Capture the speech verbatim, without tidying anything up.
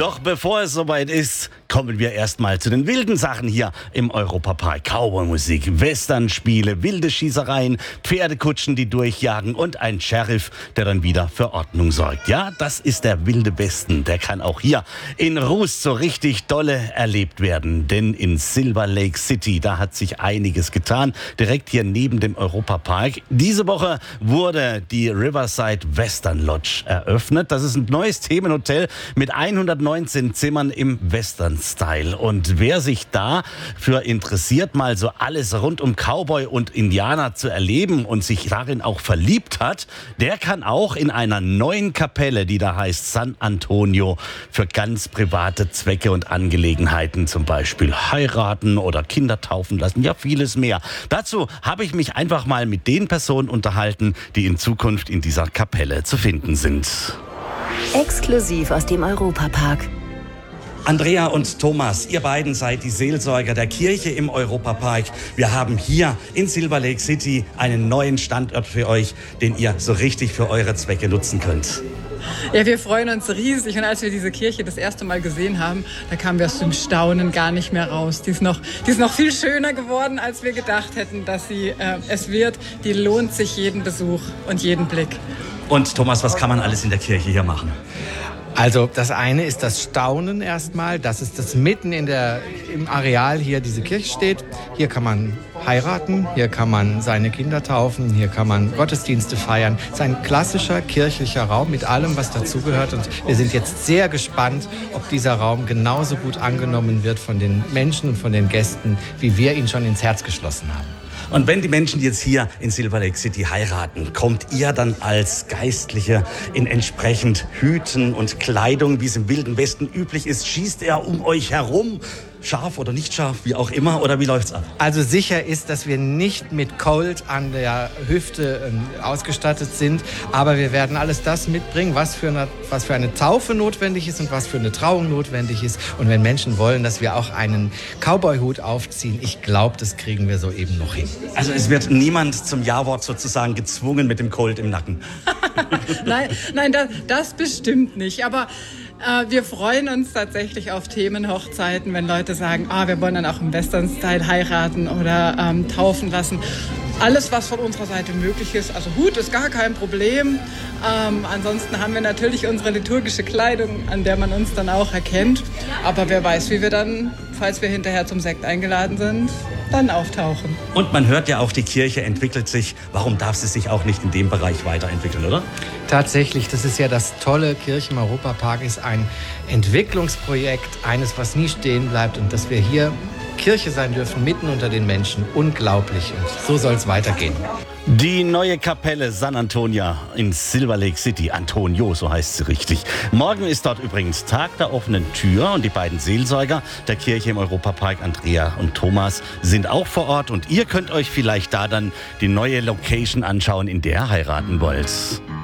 Doch bevor es soweit ist, kommen wir erstmal zu den wilden Sachen hier im Europapark. Cowboy-Musik, Westernspiele, wilde Schießereien, Pferdekutschen, die durchjagen und ein Sheriff, der dann wieder für Ordnung sorgt. Ja, das ist der wilde Westen. Der kann auch hier in Rust so richtig dolle erlebt werden. Denn in Silver Lake City, da hat sich einiges getan. Direkt hier neben dem Europapark. Diese Woche wurde die Riverside Western Lodge eröffnet. Das ist ein neues Themenhotel mit hundertneunzehn Zimmern im Western-Style. Und wer sich dafür interessiert, mal so alles rund um Cowboy und Indianer zu erleben und sich darin auch verliebt hat, der kann auch in einer neuen Kapelle, die da heißt San Antonio, für ganz private Zwecke und Angelegenheiten, zum Beispiel heiraten oder Kinder taufen lassen, ja vieles mehr. Dazu habe ich mich einfach mal mit den Personen unterhalten, die in Zukunft in dieser Kapelle zu finden sind. Exklusiv aus dem Europapark. Andrea und Thomas, ihr beiden seid die Seelsorger der Kirche im Europapark. Wir haben hier in Silver Lake City einen neuen Standort für euch, den ihr so richtig für eure Zwecke nutzen könnt. Ja, wir freuen uns riesig. Und als wir diese Kirche das erste Mal gesehen haben, da kamen wir aus dem Staunen gar nicht mehr raus. Die ist noch, die ist noch viel schöner geworden, als wir gedacht hätten, dass sie äh, es wird. Die lohnt sich jeden Besuch und jeden Blick. Und Thomas, was kann man alles in der Kirche hier machen? Also das eine ist das Staunen erstmal, dass es das mitten in der, im Areal hier diese Kirche steht. Hier kann man heiraten, hier kann man seine Kinder taufen, hier kann man Gottesdienste feiern. Es ist ein klassischer kirchlicher Raum mit allem, was dazugehört. Und wir sind jetzt sehr gespannt, ob dieser Raum genauso gut angenommen wird von den Menschen und von den Gästen, wie wir ihn schon ins Herz geschlossen haben. Und wenn die Menschen jetzt hier in Silver Lake City heiraten, kommt ihr dann als Geistliche in entsprechend Hüten und Kleidung, wie es im Wilden Westen üblich ist? Schießt er um euch herum? Scharf oder nicht scharf, wie auch immer, oder wie läuft's ab? Also sicher ist, dass wir nicht mit Colt an der Hüfte äh, ausgestattet sind, aber wir werden alles das mitbringen, was für, eine, was für eine Taufe notwendig ist und was für eine Trauung notwendig ist. Und wenn Menschen wollen, dass wir auch einen Cowboy-Hut aufziehen, ich glaube, das kriegen wir so eben noch hin. Also es wird niemand zum Ja-Wort sozusagen gezwungen mit dem Colt im Nacken? Nein, nein, das, das bestimmt nicht, aber äh, wir freuen uns tatsächlich auf Themenhochzeiten, wenn Leute sagen, ah, wir wollen dann auch im Western-Style heiraten oder ähm, taufen lassen. Alles, was von unserer Seite möglich ist. Also Hut ist gar kein Problem. Ähm, ansonsten haben wir natürlich unsere liturgische Kleidung, an der man uns dann auch erkennt. Aber wer weiß, wie wir dann, falls wir hinterher zum Sekt eingeladen sind, dann auftauchen. Und man hört ja auch, die Kirche entwickelt sich. Warum darf sie sich auch nicht in dem Bereich weiterentwickeln, oder? Tatsächlich, das ist ja das tolle. Kirche im Europapark ist ein Entwicklungsprojekt, eines, was nie stehen bleibt. Und dass wir hier Kirche sein dürfen, mitten unter den Menschen. Unglaublich. Und so soll es weitergehen. Die neue Kapelle San Antonio in Silver Lake City. Antonio, so heißt sie richtig. Morgen ist dort übrigens Tag der offenen Tür und die beiden Seelsorger der Kirche im Europapark, Andrea und Thomas, sind auch vor Ort. Und ihr könnt euch vielleicht da dann die neue Location anschauen, in der ihr heiraten wollt.